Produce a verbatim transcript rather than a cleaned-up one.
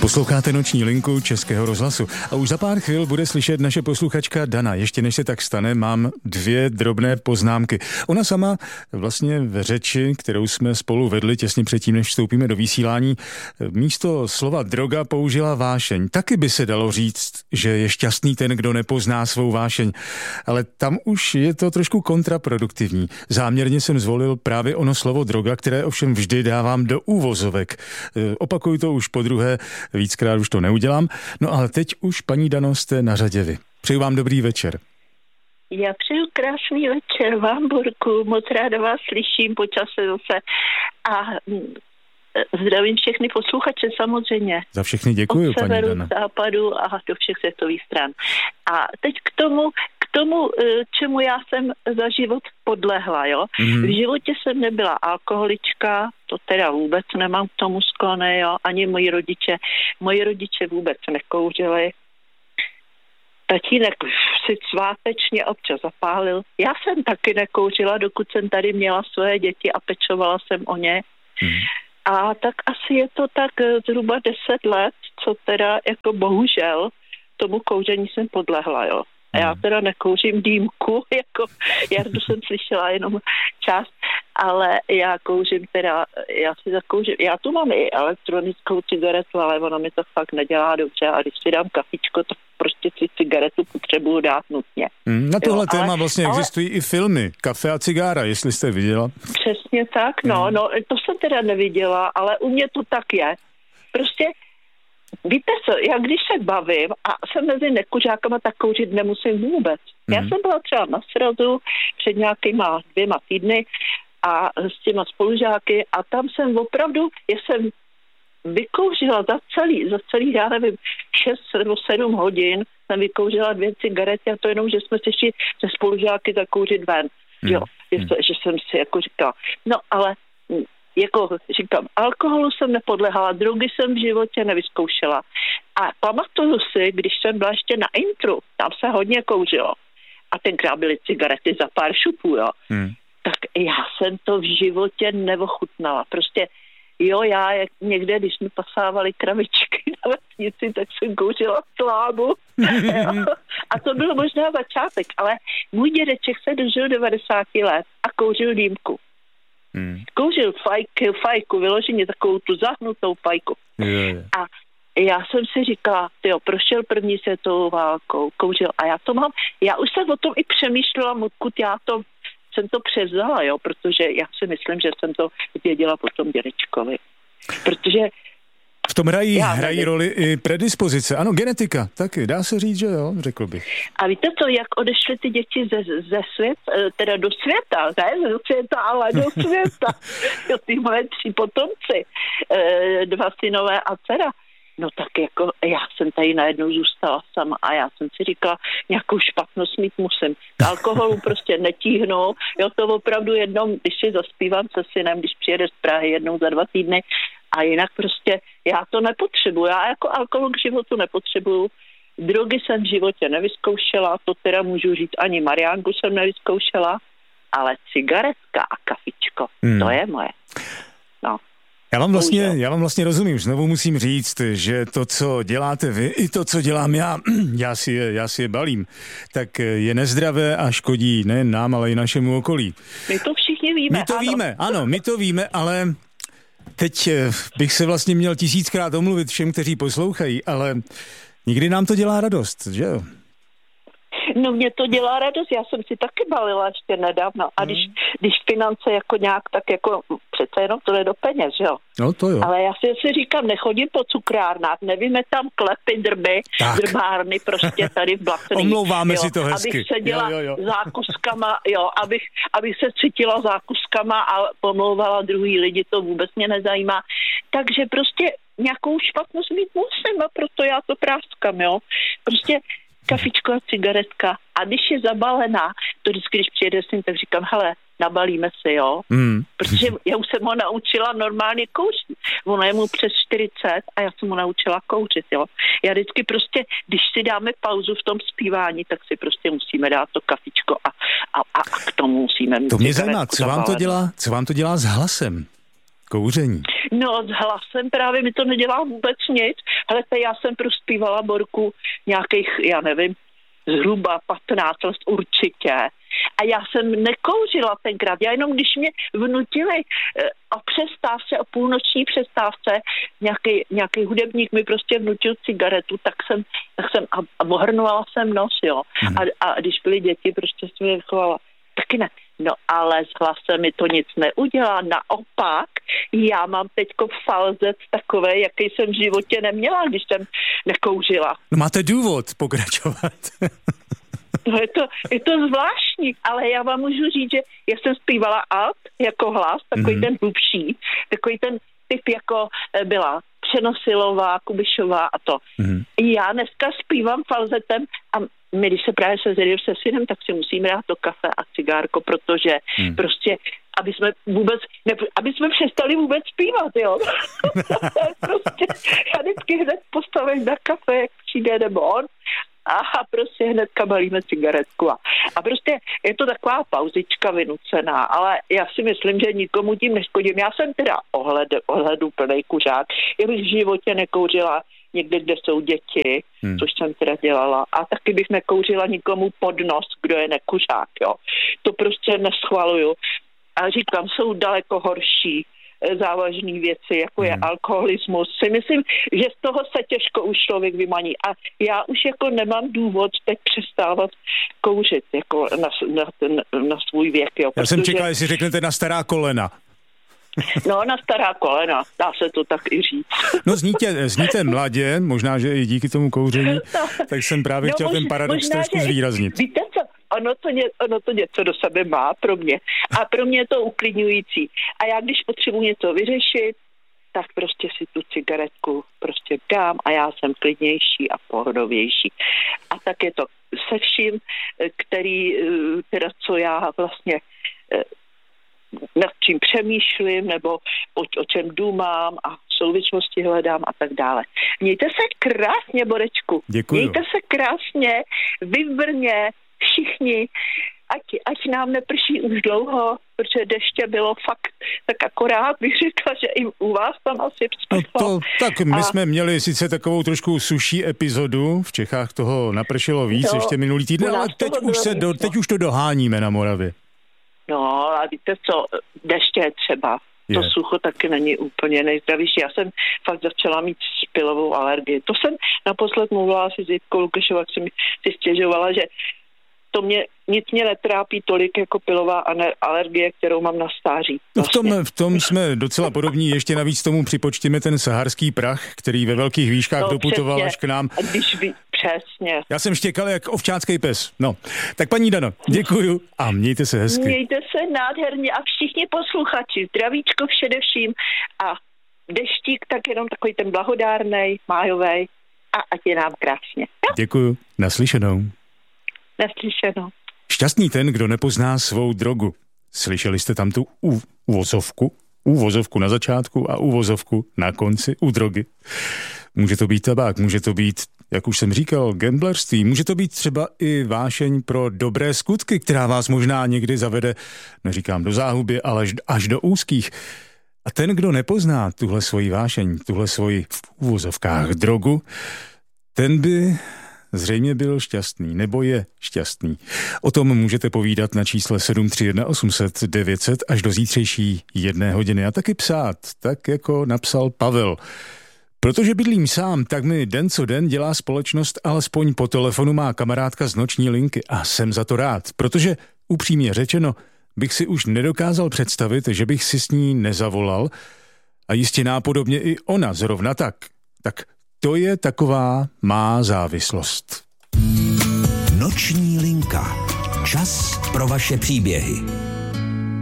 Posloucháte Noční linku Českého rozhlasu a už za pár chvil bude slyšet naše posluchačka Dana. Ještě než se tak stane, mám dvě drobné poznámky. Ona sama vlastně v řeči, kterou jsme spolu vedli těsně předtím, než vstoupíme do vysílání, místo slova droga použila vášeň. Taky by se dalo říct, že je šťastný ten, kdo nepozná svou vášeň. Ale tam už je to trošku kontraproduktivní. Záměrně jsem zvolil právě ono slovo droga, které ovšem vždy dávám do úvozovek. Opakuju to už po druhé, víckrát už to neudělám. No ale teď už, paní Dano, jste na řadě vy. Přeju vám dobrý večer. Já přeju krásný večer vám, Borku, moc ráda vás slyším po čase zase a zdravím všechny posluchače samozřejmě. Za všechny děkuju, paní Dana. Od severu, západu a do všech světových stran. A teď k tomu, k tomu, čemu já jsem za život podlehla, jo. Mm. V životě jsem nebyla alkoholička, to teda vůbec nemám k tomu sklony, jo, ani moji rodiče. Moji rodiče vůbec nekouřili. Tatínek si svátečně občas zapálil. Já jsem taky nekouřila, dokud jsem tady měla svoje děti a pečovala jsem o ně. Mm. A tak asi je to tak zhruba deset let, co teda jako bohužel tomu kouření jsem podlehla, jo. A já teda nekouřím dýmku, jako Jardu jsem slyšela jenom část, ale já kouřím teda, já si zakouřím, já tu mám i elektronickou cigaretu, ale ona mi to fakt nedělá dobře a když si dám kafičko, tak prostě si cigaretu potřebuju dát nutně. Hmm, na tohle jo, téma ale, vlastně ale, existují i filmy, Kafe a cigára, jestli jste viděla. Přesně tak, no, hmm. no, to jsem teda neviděla, ale u mě to tak je. Prostě víte co, já když se bavím a jsem mezi nekuřákama, tak kouřit nemusím vůbec. Mm. Já jsem byla třeba na srazu před nějakýma dvěma týdny a s těma spolužáky a tam jsem opravdu, já jsem vykouřila za celý, za celý, já nevím, šest nebo sedm hodin jsem vykouřila dvě cigarety a to jenom, že jsme se šli se spolužáky zakouřit ven. Mm. Jo, že, že jsem si jako říkala, no ale jako říkám, alkoholu jsem nepodlehala, drogy jsem v životě nevyzkoušela. A pamatuju si, když jsem byla ještě na intru, tam se hodně kouřilo. A tenkrát byly cigarety za pár šupů, jo. Hmm. Tak já jsem to v životě neochutnala. Prostě jo, já jak někde, když mi pasávali kravičky na vesnici, tak jsem kouřila slámu. A to byl možná začátek, ale můj dědeček se dožil devadesát let a kouřil dýmku. Hmm. Kouřil fajku, fajku, vyloženě takovou tu zahnutou fajku. Je, je. A já jsem si říkala, tyjo, prošel první světovou válkou, kouřil. A já to mám, já už jsem o tom i přemýšlela, odkud já to, jsem to převzala, jo, protože já si myslím, že jsem to věděla po tom dědečkovi. Protože v tom hrají, hrají roli i predispozice. Ano, genetika taky, dá se říct, že jo, řekl bych. A víte co, jak odešly ty děti ze, ze svět, teda do světa, ne do světa, ale do světa. Jo, ty moje tři potomci, dva synové a dcera. No tak jako já jsem tady najednou zůstala sama a já jsem si říkala, nějakou špatnost mít musím. K alkoholu prostě netíhnu. Jo, to opravdu jednou, když si zaspívám se synem, když přijede z Prahy jednou za dva týdny, a jinak prostě já to nepotřebuji. Já jako alkohol k životu nepotřebuju. Drogy jsem v životě nevyzkoušela, to teda můžu říct, ani Mariánku jsem nevyzkoušela, ale cigaretka a kafičko, hmm. to je moje. No. Já vám, vlastně, já vám vlastně rozumím, znovu musím říct, že to, co děláte vy, i to, co dělám já, já si je, já si je balím, tak je nezdravé a škodí nejen nám, ale i našemu okolí. My to všichni víme. My to ano. víme, ano, my to víme, ale teď bych se vlastně měl tisíckrát omluvit všem, kteří poslouchají, ale nikdy nám to dělá radost, že jo? No mě to dělá radost, já jsem si taky balila ještě nedávno a když, když finance jako nějak, tak jako přece jenom to jde do peněz, jo? No to jo. Ale já si, si říkám, nechodím po cukrárnách, nevíme tam klepy, drby, tak. drbárny prostě tady v Blatný. Omlouváme jo, si to hezky. Abych seděla jo, jo, jo. zákuskama, jo, abych, abych se cítila zákuskama a pomlouvala druhý lidi, to vůbec mě nezajímá. Takže prostě nějakou špatnost mít musím a proto já to práskám, jo? Prostě kafičko a cigaretka. A když je zabalená, to vždycky, když přijede s ním, tak říkám, hele, nabalíme se, jo? Mm. Protože já už jsem ho naučila normálně kouřit. Ono je mu přes čtyřicet a já jsem ho naučila kouřit, jo? Já vždycky prostě, když si dáme pauzu v tom zpívání, tak si prostě musíme dát to kafičko a, a, a, a k tomu musíme mít. To mě zajímá, co vám to dělá, co vám to dělá s hlasem? Kouření. No, s hlasem právě mi to nedělá vůbec nic, Hele, já jsem prospívala Borku nějakých, já nevím, zhruba patnáct let určitě. A já jsem nekouřila tenkrát. Já jenom, když mě vnutili o přestávce, o půlnoční přestávce, nějaký, nějaký hudebník mi prostě vnutil cigaretu, tak jsem, tak jsem a, a ohrnovala jsem nos, jo. Hmm. A, a když byly děti, prostě jsem je chovala. Taky ne. No ale s hlasem mi to nic neudělá. Naopak, já mám teďko falzec takovej, jaký jsem v životě neměla, když jsem nekouřila. No máte důvod pokračovat. No je to, je to zvláštní, ale já vám můžu říct, že já jsem zpívala alt jako hlas, takový mm-hmm. ten hlubší, takový ten typ jako byla Přenosilová, Kubišová a to. Mm-hmm. Já dneska zpívám falzetem a my, když se právě sezřím se synem, tak si musíme dát to kafe a cigárko, protože mm. prostě, aby jsme vůbec, ne, aby jsme přestali vůbec zpívat, jo. Prostě, já vždycky hned postavím na kafe, jak přijde nebo on, a prostě hnedka balíme cigaretku. A, a prostě je to taková pauzička vynucená, ale já si myslím, že nikomu tím neškodím. Já jsem teda ohled, ohledu plnej kuřák. Já bych v životě nekouřila někde, kde jsou děti, hmm. což jsem teda dělala. A taky bych nekouřila nikomu pod nos, kdo je nekuřák, jo. To prostě neschvaluju. A říkám, jsou daleko horší závažné věci, jako je hmm. alkoholismus. Si myslím, že z toho se těžko už člověk vymaní. A já už jako nemám důvod teď přestávat kouřit jako na, na, ten, na svůj věk. Jo, já jsem čekal, jestli řeknete na stará kolena. No, na stará kolena, dá se to tak i říct. No, zníte, zníte mladě, možná, že i díky tomu kouření, no, tak jsem právě no, chtěl mož, ten paradox možná, trošku zvýraznit. Víte co, ono to, ně, ono to něco do sebe má pro mě. A pro mě je to uklidňující. A já, když potřebuji něco vyřešit, tak prostě si tu cigaretku prostě dám a já jsem klidnější a pohodovější. A tak je to se vším, který, teda co já vlastně nad čím přemýšlím, nebo o, o čem důmám a v souvislosti hledám a tak dále. Mějte se krásně, Borečku. Děkuju. Mějte se krásně, vybrně, všichni, ať, ať nám neprší už dlouho, protože deště bylo fakt, tak akorát bych řekla, že i u vás tam asi no to, Tak my a... jsme měli sice takovou trošku suší epizodu, v Čechách toho napršelo víc, to, ještě minulý týden, ale teď už, se do, teď už to doháníme na Moravě. No a víte co, deště je třeba. To je. Sucho taky není úplně nejzdravější. Já jsem fakt začala mít spilovou alergii. To jsem naposled mluvila asi s Jitkou Lukešovou, jak jsem si stěžovala, že to mě, nic mě netrápí tolik jako pilová alergie, kterou mám na stáří. No v, tom, v tom jsme docela podobní. Ještě navíc tomu připočtěme ten saharský prach, který ve velkých výškách no, doputoval přesně. Až k nám. A když by, přesně. Já jsem štěkal jak ovčácký pes. No, tak paní Dano, děkuju a mějte se hezky. Mějte se nádherně a všichni posluchači, zdravíčko především a deštík tak jenom takový ten blahodárnej, májovej a ať je nám krásně. Ja? Děkuju, naslyšenou. Neslyšeno. Šťastný ten, kdo nepozná svou drogu. Slyšeli jste tam tu uvozovku? Uvozovku na začátku a uvozovku na konci u drogy. Může to být tabák, může to být, jak už jsem říkal, gamblerství, může to být třeba i vášeň pro dobré skutky, která vás možná někdy zavede, neříkám do záhuby, ale až do úzkých. A ten, kdo nepozná tuhle svoji vášeň, tuhle svoji v uvozovkách drogu, ten by zřejmě byl šťastný, nebo je šťastný. O tom můžete povídat na čísle sedm tři jedna osm set devět set až do zítřejší jedné hodiny a taky psát, tak jako napsal Pavel. Protože bydlím sám, tak mi den co den dělá společnost, alespoň po telefonu má kamarádka z noční linky a jsem za to rád, protože upřímně řečeno bych si už nedokázal představit, že bych si s ní nezavolal a jistě nápodobně i ona zrovna tak. Tak to je taková má závislost. Noční linka. Čas pro vaše příběhy.